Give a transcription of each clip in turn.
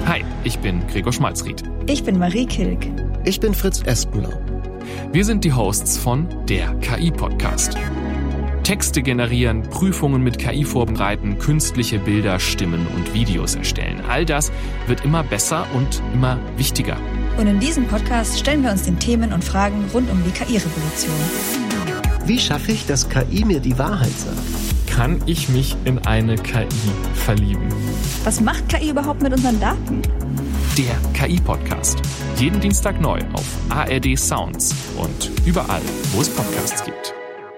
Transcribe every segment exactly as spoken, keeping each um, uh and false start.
Hi, ich bin Gregor Schmalzried. Ich bin Marie Kilk. Ich bin Fritz Espenlau. Wir sind die Hosts von der K I-Podcast. Texte generieren, Prüfungen mit K I vorbereiten, künstliche Bilder, Stimmen und Videos erstellen. All das wird immer besser und immer wichtiger. Und in diesem Podcast stellen wir uns den Themen und Fragen rund um die K I-Revolution. Wie schaffe ich, dass K I mir die Wahrheit sagt? Kann ich mich in eine K I verlieben? Was macht K I überhaupt mit unseren Daten? Der K I-Podcast. Jeden Dienstag neu auf A R D Sounds und überall, wo es Podcasts gibt.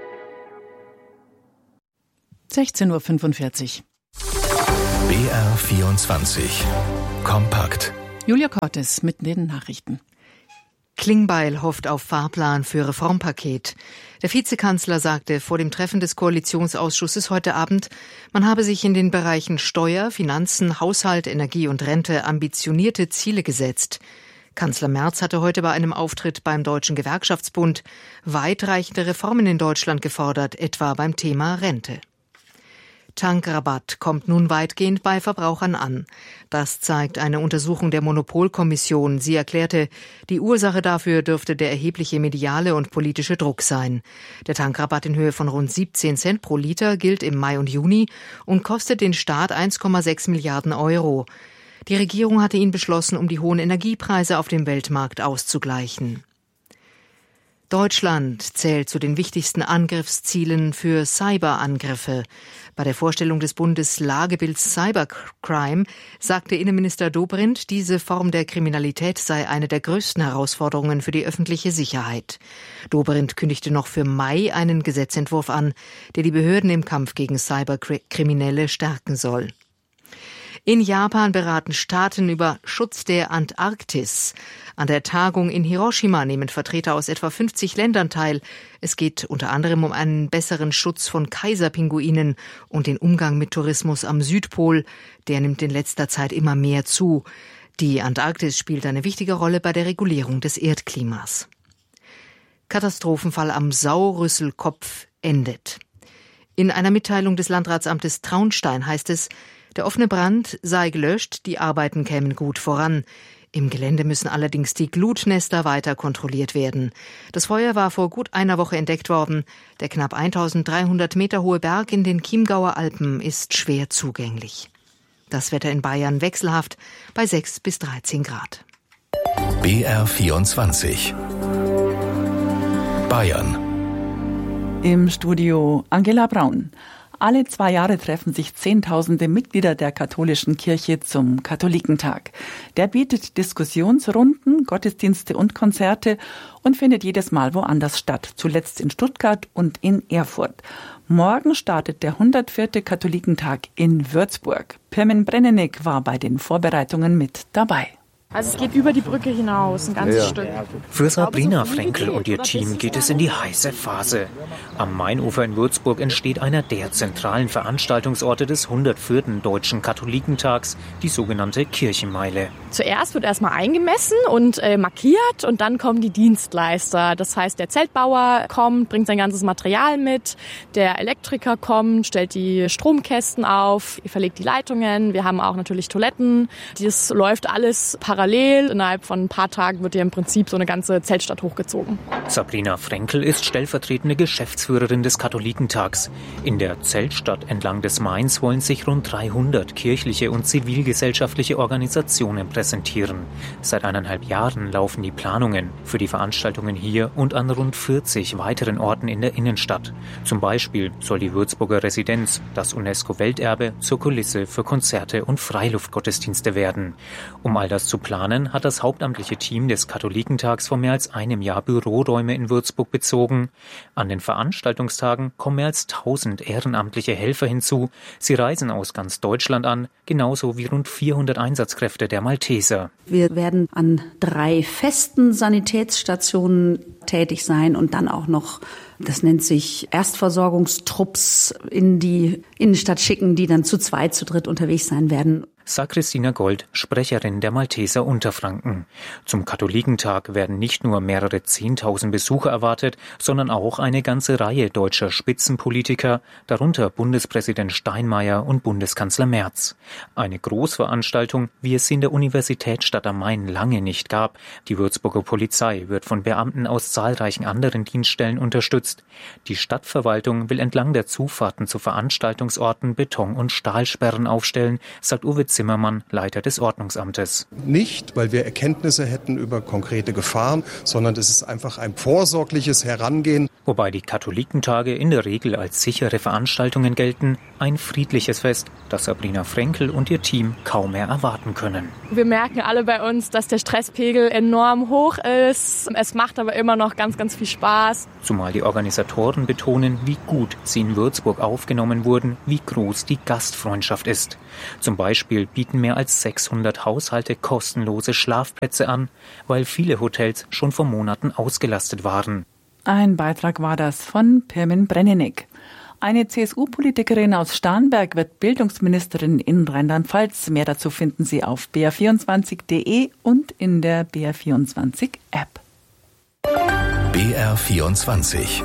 sechzehn Uhr fünfundvierzig. B R vierundzwanzig. Kompakt. Julia Cortes mit den Nachrichten. Klingbeil hofft auf Fahrplan für Reformpaket. Der Vizekanzler sagte vor dem Treffen des Koalitionsausschusses heute Abend, man habe sich in den Bereichen Steuer, Finanzen, Haushalt, Energie und Rente ambitionierte Ziele gesetzt. Kanzler Merz hatte heute bei einem Auftritt beim Deutschen Gewerkschaftsbund weitreichende Reformen in Deutschland gefordert, etwa beim Thema Rente. Tankrabatt kommt nun weitgehend bei Verbrauchern an. Das zeigt eine Untersuchung der Monopolkommission. Sie erklärte, die Ursache dafür dürfte der erhebliche mediale und politische Druck sein. Der Tankrabatt in Höhe von rund siebzehn Cent pro Liter gilt im Mai und Juni und kostet den Staat eins Komma sechs Milliarden Euro. Die Regierung hatte ihn beschlossen, um die hohen Energiepreise auf dem Weltmarkt auszugleichen. Deutschland zählt zu den wichtigsten Angriffszielen für Cyberangriffe. Bei der Vorstellung des Bundeslagebilds Cybercrime sagte Innenminister Dobrindt, diese Form der Kriminalität sei eine der größten Herausforderungen für die öffentliche Sicherheit. Dobrindt kündigte noch für Mai einen Gesetzentwurf an, der die Behörden im Kampf gegen Cyberkriminelle stärken soll. In Japan beraten Staaten über Schutz der Antarktis. An der Tagung in Hiroshima nehmen Vertreter aus etwa fünfzig Ländern teil. Es geht unter anderem um einen besseren Schutz von Kaiserpinguinen und den Umgang mit Tourismus am Südpol. Der nimmt in letzter Zeit immer mehr zu. Die Antarktis spielt eine wichtige Rolle bei der Regulierung des Erdklimas. Katastrophenfall am Sauerrüsselkopf endet. In einer Mitteilung des Landratsamtes Traunstein heißt es, der offene Brand sei gelöscht, die Arbeiten kämen gut voran. Im Gelände müssen allerdings die Glutnester weiter kontrolliert werden. Das Feuer war vor gut einer Woche entdeckt worden. Der knapp eintausenddreihundert Meter hohe Berg in den Chiemgauer Alpen ist schwer zugänglich. Das Wetter in Bayern wechselhaft bei sechs bis dreizehn Grad. B R vierundzwanzig. Bayern. Im Studio Angela Braun. Alle zwei Jahre treffen sich Zehntausende Mitglieder der katholischen Kirche zum Katholikentag. Der bietet Diskussionsrunden, Gottesdienste und Konzerte und findet jedes Mal woanders statt, zuletzt in Stuttgart und in Erfurt. Morgen startet der hundertvierte Katholikentag in Würzburg. Pirmin Brennenig war bei den Vorbereitungen mit dabei. Also es geht über die Brücke hinaus, ein ganzes ja. Stück. Für Sabrina Frenkel und ihr Team geht es in die heiße Phase. Am Mainufer in Würzburg entsteht einer der zentralen Veranstaltungsorte des hundertvierten Deutschen Katholikentags, die sogenannte Kirchenmeile. Zuerst wird erstmal eingemessen und äh, markiert und dann kommen die Dienstleister. Das heißt, der Zeltbauer kommt, bringt sein ganzes Material mit, der Elektriker kommt, stellt die Stromkästen auf, verlegt die Leitungen. Wir haben auch natürlich Toiletten. Das läuft alles parallel. Parallel. Innerhalb von ein paar Tagen wird hier im Prinzip so eine ganze Zeltstadt hochgezogen. Sabrina Frenkel ist stellvertretende Geschäftsführerin des Katholikentags. In der Zeltstadt entlang des Mains wollen sich rund dreihundert kirchliche und zivilgesellschaftliche Organisationen präsentieren. Seit eineinhalb Jahren laufen die Planungen für die Veranstaltungen hier und an rund vierzig weiteren Orten in der Innenstadt. Zum Beispiel soll die Würzburger Residenz, das UNESCO-Welterbe, zur Kulisse für Konzerte und Freiluftgottesdienste werden. Um all das zu planen, hat das hauptamtliche Team des Katholikentags vor mehr als einem Jahr Büroräume in Würzburg bezogen. An den Veranstaltungstagen kommen mehr als tausend ehrenamtliche Helfer hinzu. Sie reisen aus ganz Deutschland an, genauso wie rund vierhundert Einsatzkräfte der Malteser. Wir werden an drei festen Sanitätsstationen tätig sein und dann auch noch, das nennt sich Erstversorgungstrupps, in die Innenstadt schicken, die dann zu zweit, zu dritt unterwegs sein werden. sagt Christina Gold, Sprecherin der Malteser Unterfranken. Zum Katholikentag werden nicht nur mehrere Zehntausend Besucher erwartet, sondern auch eine ganze Reihe deutscher Spitzenpolitiker, darunter Bundespräsident Steinmeier und Bundeskanzler Merz. Eine Großveranstaltung, wie es sie in der Universitätsstadt am Main lange nicht gab. Die Würzburger Polizei wird von Beamten aus zahlreichen anderen Dienststellen unterstützt. Die Stadtverwaltung will entlang der Zufahrten zu Veranstaltungsorten Beton- und Stahlsperren aufstellen, sagt Uwe Zimmermann, Leiter des Ordnungsamtes. Nicht, weil wir Erkenntnisse hätten über konkrete Gefahren, sondern es ist einfach ein vorsorgliches Herangehen. Wobei die Katholikentage in der Regel als sichere Veranstaltungen gelten, ein friedliches Fest, das Sabrina Frenkel und ihr Team kaum mehr erwarten können. Wir merken alle bei uns, dass der Stresspegel enorm hoch ist. Es macht aber immer noch ganz, ganz viel Spaß. Zumal die Organisatoren betonen, wie gut sie in Würzburg aufgenommen wurden, wie groß die Gastfreundschaft ist. Zum Beispiel bieten mehr als sechshundert Haushalte kostenlose Schlafplätze an, weil viele Hotels schon vor Monaten ausgelastet waren. Ein Beitrag war das von Pirmin Brenninek. Eine C S U-Politikerin aus Starnberg wird Bildungsministerin in Rheinland-Pfalz. Mehr dazu finden Sie auf b r vierundzwanzig punkt d e und in der B R vierundzwanzig App. B R vierundzwanzig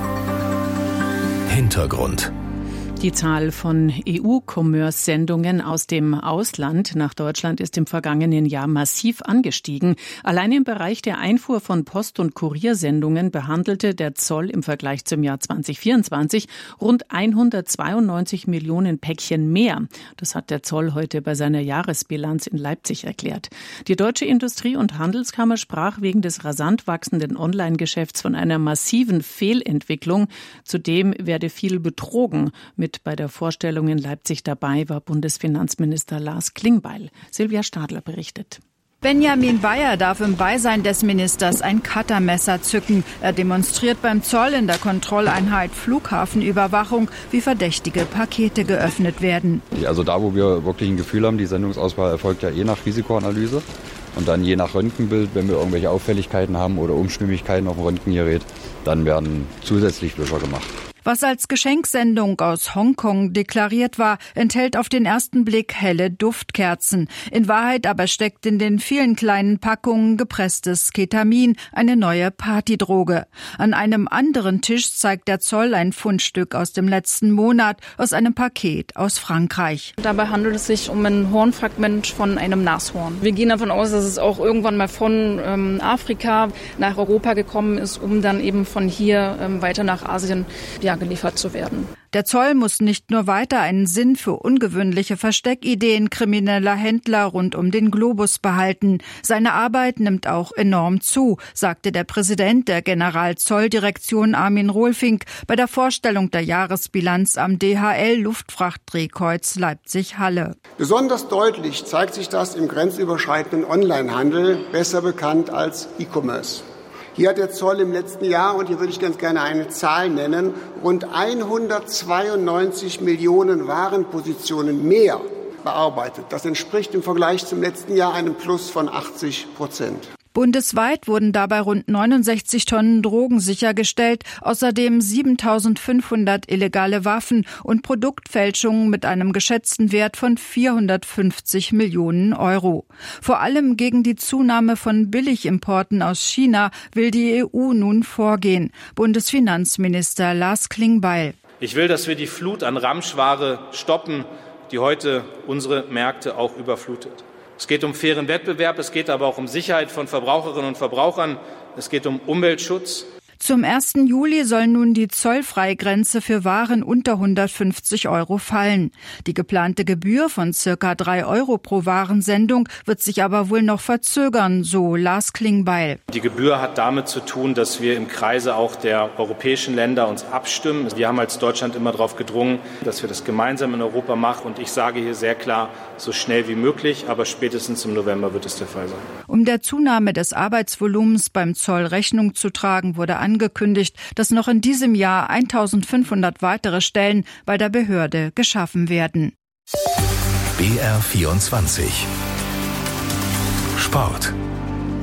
Hintergrund. Die Zahl von E U-Commerce-Sendungen aus dem Ausland nach Deutschland ist im vergangenen Jahr massiv angestiegen. Allein im Bereich der Einfuhr von Post- und Kuriersendungen behandelte der Zoll im Vergleich zum Jahr zweitausendvierundzwanzig rund hundertzweiundneunzig Millionen Päckchen mehr. Das hat der Zoll heute bei seiner Jahresbilanz in Leipzig erklärt. Die Deutsche Industrie- und Handelskammer sprach wegen des rasant wachsenden Online-Geschäfts von einer massiven Fehlentwicklung. Zudem werde viel betrogen. Mit bei der Vorstellung in Leipzig dabei war Bundesfinanzminister Lars Klingbeil. Silvia Stadler berichtet. Benjamin Bayer darf im Beisein des Ministers ein Cuttermesser zücken. Er demonstriert beim Zoll in der Kontrolleinheit Flughafenüberwachung, wie verdächtige Pakete geöffnet werden. Also da, wo wir wirklich ein Gefühl haben, die Sendungsauswahl erfolgt ja eh nach Risikoanalyse. Und dann je nach Röntgenbild, wenn wir irgendwelche Auffälligkeiten haben oder Unstimmigkeiten auf dem Röntgengerät, dann werden zusätzlich Wischer gemacht. Was als Geschenksendung aus Hongkong deklariert war, enthält auf den ersten Blick helle Duftkerzen. In Wahrheit aber steckt in den vielen kleinen Packungen gepresstes Ketamin, eine neue Partydroge. An einem anderen Tisch zeigt der Zoll ein Fundstück aus dem letzten Monat, aus einem Paket aus Frankreich. Dabei handelt es sich um ein Hornfragment von einem Nashorn. Wir gehen davon aus, dass es auch irgendwann mal von ähm, Afrika nach Europa gekommen ist, um dann eben von hier ähm, weiter nach Asien ja, geliefert zu werden. Der Zoll muss nicht nur weiter einen Sinn für ungewöhnliche Versteckideen krimineller Händler rund um den Globus behalten. Seine Arbeit nimmt auch enorm zu, sagte der Präsident der Generalzolldirektion Armin Rohlfink bei der Vorstellung der Jahresbilanz am D H L Luftfrachtdrehkreuz Leipzig-Halle. Besonders deutlich zeigt sich das im grenzüberschreitenden Onlinehandel, besser bekannt als E-Commerce. Hier hat der Zoll im letzten Jahr, und hier würde ich ganz gerne eine Zahl nennen, rund hundertzweiundneunzig Millionen Warenpositionen mehr bearbeitet. Das entspricht im Vergleich zum letzten Jahr einem Plus von achtzig Prozent. Bundesweit wurden dabei rund neunundsechzig Tonnen Drogen sichergestellt, außerdem siebentausendfünfhundert illegale Waffen und Produktfälschungen mit einem geschätzten Wert von vierhundertfünfzig Millionen Euro. Vor allem gegen die Zunahme von Billigimporten aus China will die E U nun vorgehen. Bundesfinanzminister Lars Klingbeil. Ich will, dass wir die Flut an Ramschware stoppen, die heute unsere Märkte auch überflutet. Es geht um fairen Wettbewerb, es geht aber auch um Sicherheit von Verbraucherinnen und Verbrauchern, es geht um Umweltschutz. Zum ersten Juli soll nun die Zollfreigrenze für Waren unter hundertfünfzig Euro fallen. Die geplante Gebühr von circa drei Euro pro Warensendung wird sich aber wohl noch verzögern, so Lars Klingbeil. Die Gebühr hat damit zu tun, dass wir im Kreise auch der europäischen Länder uns abstimmen. Wir haben als Deutschland immer darauf gedrungen, dass wir das gemeinsam in Europa machen. Und ich sage hier sehr klar, so schnell wie möglich, aber spätestens im November wird es der Fall sein. Um der Zunahme des Arbeitsvolumens beim Zoll Rechnung zu tragen, wurde angekündigt, dass noch in diesem Jahr eintausendfünfhundert weitere Stellen bei der Behörde geschaffen werden. B R vierundzwanzig Sport.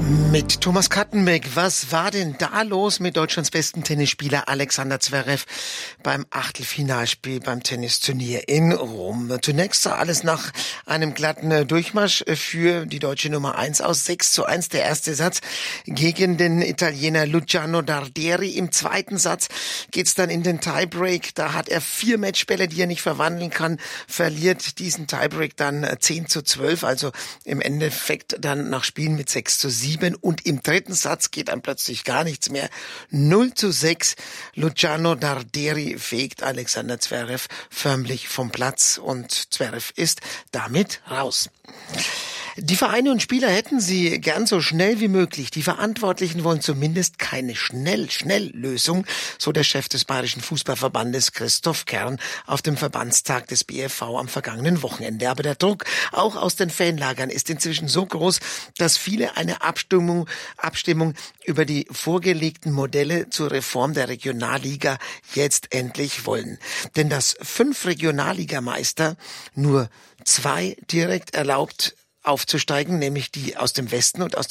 Mit Thomas Kattenbeck. Was war denn da los mit Deutschlands besten Tennisspieler Alexander Zverev beim Achtelfinalspiel beim Tennisturnier in Rom? Zunächst sah alles nach einem glatten Durchmarsch für die deutsche Nummer eins aus. sechs zu eins der erste Satz gegen den Italiener Luciano Darderi. Im zweiten Satz geht's dann in den Tiebreak. Da hat er vier Matchbälle, die er nicht verwandeln kann, verliert diesen Tiebreak dann zehn zu zwölf. Also im Endeffekt dann nach Spielen mit sechs zu sieben. Und im dritten Satz geht dann plötzlich gar nichts mehr. null zu sechs. Luciano Darderi fegt Alexander Zverev förmlich vom Platz und Zverev ist damit raus. Die Vereine und Spieler hätten sie gern so schnell wie möglich. Die Verantwortlichen wollen zumindest keine Schnell-Schnell-Lösung, so der Chef des Bayerischen Fußballverbandes Christoph Kern auf dem Verbandstag des B F V am vergangenen Wochenende. Aber der Druck auch aus den Fanlagern ist inzwischen so groß, dass viele eine Abstimmung, Abstimmung über die vorgelegten Modelle zur Reform der Regionalliga jetzt endlich wollen. Denn dass fünf Regionalligameister nur zwei direkt erlaubt aufzusteigen, nämlich die aus dem Westen und aus